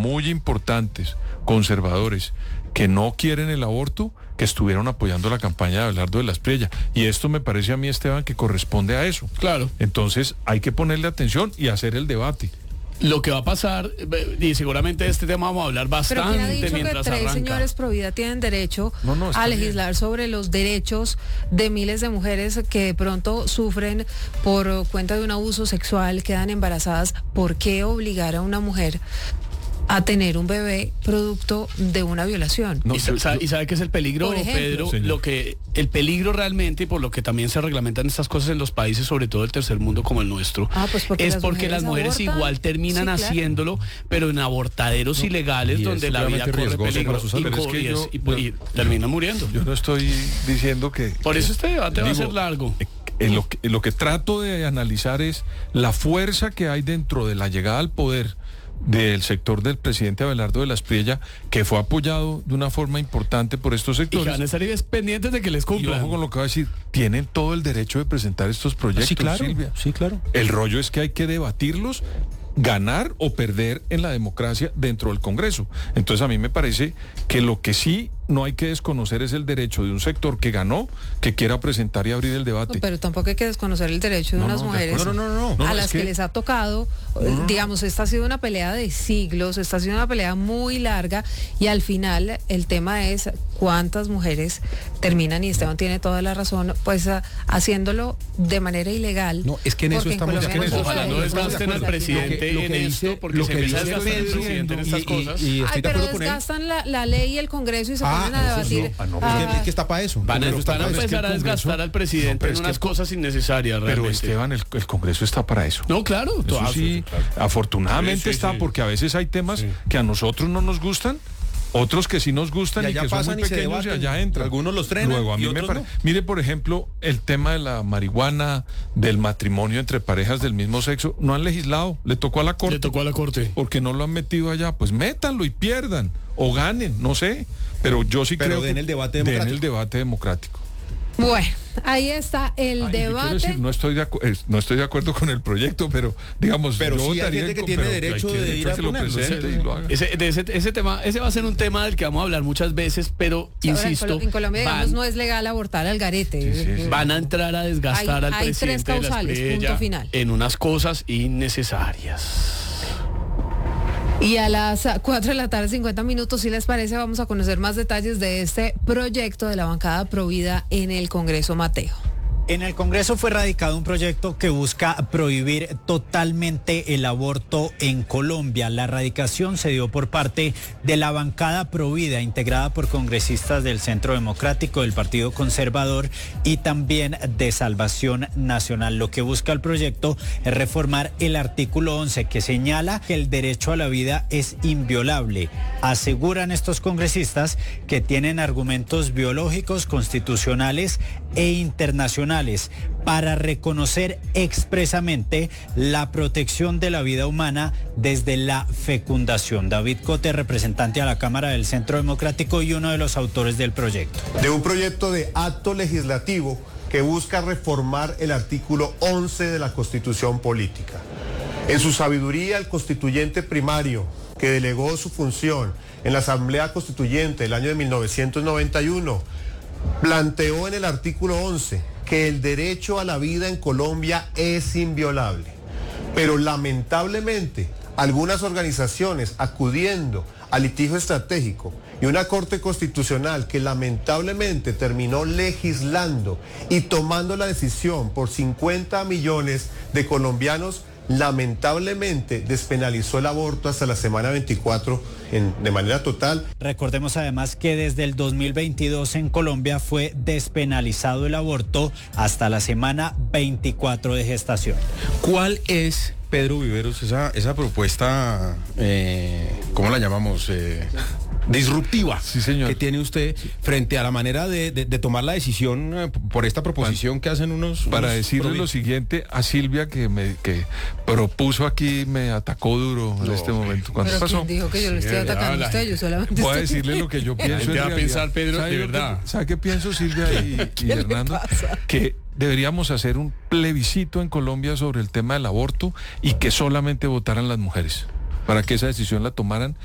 muy importantes, conservadores, que no quieren el aborto, que estuvieron apoyando la campaña de Abelardo de la Espriella. Y esto me parece a mí, Esteban, que corresponde a eso. Claro. Entonces hay que ponerle atención y hacer el debate. Lo que va a pasar, y seguramente de este tema vamos a hablar bastante pero ¿quién ha dicho mientras que 3 arranca? señores pro vida tienen derecho a legislar sobre los derechos de miles de mujeres que de pronto sufren por cuenta de un abuso sexual, quedan embarazadas? ¿Por qué obligar a una mujer a tener un bebé producto de una violación? ¿Y sabe qué es el peligro, Pedro? Señor. El peligro realmente, y por lo que también se reglamentan estas cosas en los países, sobre todo el tercer mundo como el nuestro, es porque las mujeres igual terminan haciéndolo, pero en abortaderos ilegales donde la vida corre peligro y terminan muriendo. Yo no estoy diciendo que... Por eso este debate va a ser largo. Lo que trato de analizar es la fuerza que hay dentro de la llegada al poder del sector del presidente Abelardo de la Espriella, que fue apoyado de una forma importante por estos sectores. Y van a estar pendientes de que les cumplan. Y ojo con lo que va a decir, tienen todo el derecho de presentar estos proyectos, Silvia. Sí, claro. El rollo es que hay que debatirlos, ganar o perder en la democracia dentro del Congreso. Entonces a mí me parece que lo que sí no hay que desconocer es el derecho de un sector que ganó, que quiera presentar y abrir el debate. No, pero tampoco hay que desconocer el derecho de unas mujeres a las que les ha tocado, digamos, esta ha sido una pelea de siglos, esta ha sido una pelea muy larga, y al final el tema es cuántas mujeres terminan, y Esteban tiene toda la razón, pues haciéndolo de manera ilegal. No, es que en eso estamos... Ojalá no desgasten al presidente en esto, porque se empieza a desgastar el presidente en estas cosas. Ay, pero desgastan la ley y el Congreso y se ponen a debatir. Es que está para eso. Van a empezar a desgastar al presidente en unas cosas innecesarias realmente. Pero Esteban, el Congreso está para eso. No, claro. Eso sí, afortunadamente está, porque a veces hay temas que a nosotros no nos gustan, otros que sí nos gustan y que son muy pequeños y allá entran. Algunos los frenan. Luego, a mí me parece. Mire, por ejemplo, el tema de la marihuana, del matrimonio entre parejas del mismo sexo, no han legislado, le tocó a la Corte. Porque no lo han metido allá, pues métanlo y pierdan, o ganen, no sé. Pero yo sí creo que den el debate democrático. Bueno, ahí está el debate. Decir, no estoy de acuerdo con el proyecto, pero digamos, pero sí hay gente que tiene derecho de ir a ponerlo. Ese tema, ese va a ser un tema del que vamos a hablar muchas veces, pero insisto, en Colombia digamos, no es legal abortar al garete. Van a entrar a desgastar al presidente de la Espriella en unas cosas innecesarias. Y a las 4 de la tarde, 50 minutos, si les parece, vamos a conocer más detalles de este proyecto de la bancada Provida en el Congreso, Mateo. En el Congreso fue radicado un proyecto que busca prohibir totalmente el aborto en Colombia. La radicación se dio por parte de la bancada Provida, integrada por congresistas del Centro Democrático, del Partido Conservador y también de Salvación Nacional. Lo que busca el proyecto es reformar el artículo 11, que señala que el derecho a la vida es inviolable. Aseguran estos congresistas que tienen argumentos biológicos, constitucionales e internacionales para reconocer expresamente la protección de la vida humana desde la fecundación. David Cote, representante a la Cámara del Centro Democrático y uno de los autores del proyecto. De un proyecto de acto legislativo que busca reformar el artículo 11 de la Constitución Política. En su sabiduría, el constituyente primario, que delegó su función en la Asamblea Constituyente del año de 1991, planteó en el artículo 11 que el derecho a la vida en Colombia es inviolable. Pero lamentablemente, algunas organizaciones acudiendo al litigio estratégico y una Corte Constitucional que lamentablemente terminó legislando y tomando la decisión por 50 millones de colombianos, lamentablemente despenalizó el aborto hasta la semana 24 de manera total. Recordemos además que desde el 2022 en Colombia fue despenalizado el aborto hasta la semana 24 de gestación. ¿Cuál es, Pedro Viveros, esa propuesta, ¿cómo la llamamos? Disruptiva, sí, señor, que tiene usted frente a la manera de tomar la decisión por esta proposición que hacen para decirle lo siguiente a Silvia, que propuso aquí, me atacó duro en este momento. ¿Cuándo pasó? ¿Quién dijo que yo lo estoy atacando a usted? Yo solamente voy a decirle lo que yo pienso. ¿Qué va a pensar, Pedro? De verdad. ¿Sabe qué pienso, Silvia y Hernando? Que deberíamos hacer un plebiscito en Colombia sobre el tema del aborto y que solamente votaran las mujeres, para que esa decisión la tomaran